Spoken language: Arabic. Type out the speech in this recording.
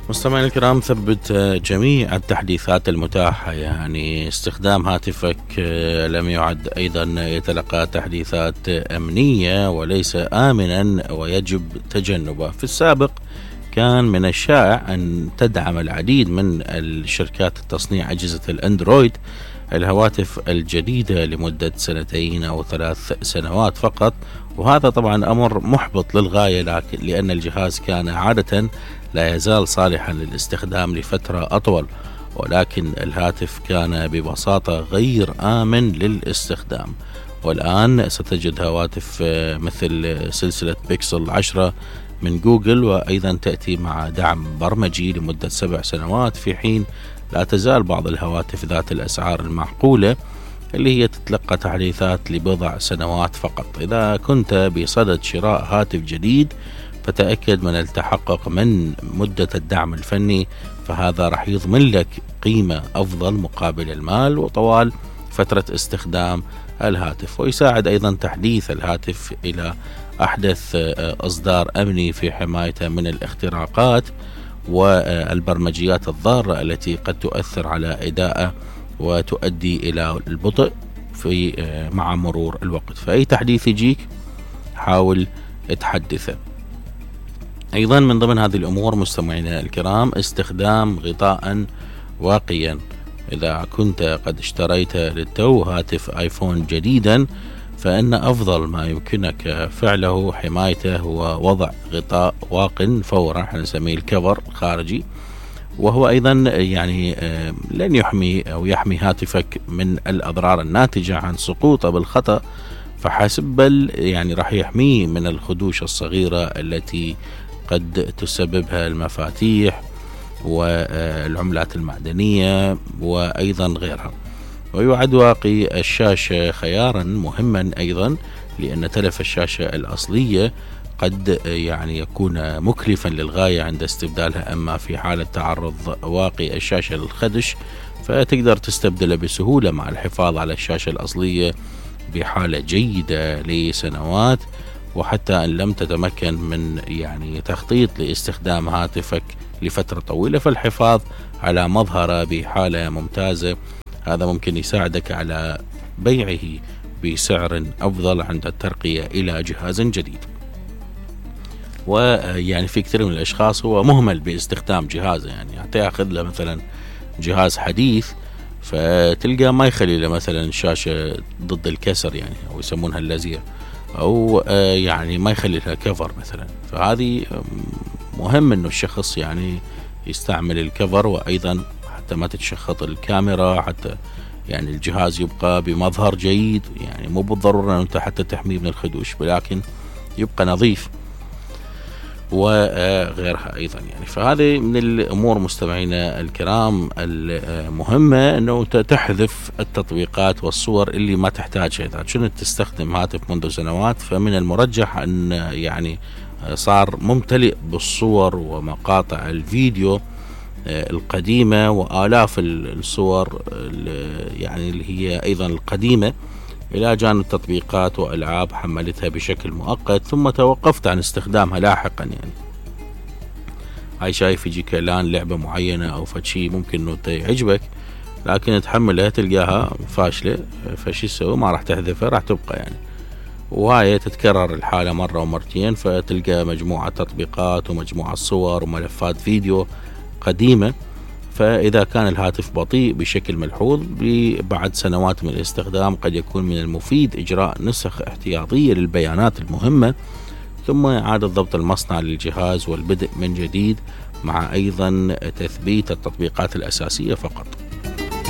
مستمعينا الكرام، ثبت جميع التحديثات المتاحة. يعني استخدام هاتفك لم يعد أيضا يتلقى تحديثات أمنية وليس آمنا ويجب تجنبه. في السابق كان من الشائع أن تدعم العديد من الشركات التصنيع أجهزة الأندرويد الهواتف الجديدة لمدة 2 أو 3 سنوات فقط، وهذا طبعا أمر محبط للغاية، لأن الجهاز كان عادة لا يزال صالحا للاستخدام لفترة أطول، ولكن الهاتف كان ببساطة غير آمن للاستخدام. والآن ستجد هواتف مثل سلسلة بيكسل 10 من جوجل، وأيضا تأتي مع دعم برمجي لمدة 7 سنوات، في حين لا تزال بعض الهواتف ذات الأسعار المعقولة اللي هي تتلقى تحديثات لبضع سنوات فقط. إذا كنت بصدد شراء هاتف جديد فتأكد من التحقق من مدة الدعم الفني، فهذا راح يضمن لك قيمة أفضل مقابل المال وطوال فترة استخدام الهاتف. ويساعد أيضا تحديث الهاتف إلى أحدث إصدار أمني في حمايته من الاختراقات والبرمجيات الضارة التي قد تؤثر على أدائه وتؤدي إلى البطء في مع مرور الوقت. فأي تحديث يجيك حاول تحدثه. أيضا من ضمن هذه الأمور مستمعينا الكرام استخدام غطاء واقيا. إذا كنت قد اشتريت للتو هاتف آيفون جديدا، فإن أفضل ما يمكنك فعله حمايته هو وضع غطاء واق فورا، احنا نسميه الكفر الخارجي، وهو أيضا يعني لن يحمي أو يحمي هاتفك من الأضرار الناتجة عن سقوطه بالخطأ فحسب، بل يعني راح يحميه من الخدوش الصغيرة التي قد تسببها المفاتيح والعملات المعدنية وأيضا غيرها. ويعد واقي الشاشة خيارا مهما أيضا، لأن تلف الشاشة الأصلية قد يعني يكون مكلفا للغاية عند استبدالها، أما في حالة تعرض واقي الشاشة للخدش فتقدر تستبدله بسهولة مع الحفاظ على الشاشة الأصلية بحالة جيدة لسنوات. وحتى أن لم تتمكن من يعني تخطيط لاستخدام هاتفك لفترة طويلة، فالحفاظ على مظهره بحالة ممتازة هذا ممكن يساعدك على بيعه بسعر أفضل عند الترقية إلى جهاز جديد. ويعني في كثير من الأشخاص هو مهمل باستخدام جهازه، يعني حتى يأخذ له مثلا جهاز حديث فتلقى ما يخلي له مثلا شاشة ضد الكسر، يعني أو يسمونها اللزية، أو يعني ما يخلي لها كفر مثلا. فهذه مهم إنه الشخص يعني يستعمل الكفر، وأيضا حتى ما تتشخط الكاميرا، حتى يعني الجهاز يبقى بمظهر جيد، يعني مو بالضرورة أن أنت حتى تحميه من الخدوش، ولكن يبقى نظيف وغيرها أيضا. يعني فهذه من الأمور مستمعينا الكرام المهمة، أنه تحذف التطبيقات والصور اللي ما تحتاجها. إذا كنت تستخدم هاتف منذ سنوات فمن المرجح أن يعني صار ممتلئ بالصور ومقاطع الفيديو القديمة وآلاف الصور يعني اللي هي أيضا القديمة، إلى جانب تطبيقات وألعاب حملتها بشكل مؤقت ثم توقفت عن استخدامها لاحقا. يعني هاي شايف يجيك إعلان لعبة معينة أو فشي ممكن إنه يعجبك، لكن تحملها تلقاها فاشلة، فشي تسوي؟ ما راح تحذفها، راح تبقى يعني. وهاي تتكرر الحالة مرة ومرتين، فتلقى مجموعة تطبيقات ومجموعة صور وملفات فيديو قديمة. فإذا كان الهاتف بطيء بشكل ملحوظ بعد سنوات من الاستخدام، قد يكون من المفيد إجراء نسخ احتياطية للبيانات المهمة، ثم إعادة ضبط المصنع للجهاز والبدء من جديد، مع أيضا تثبيت التطبيقات الأساسية فقط.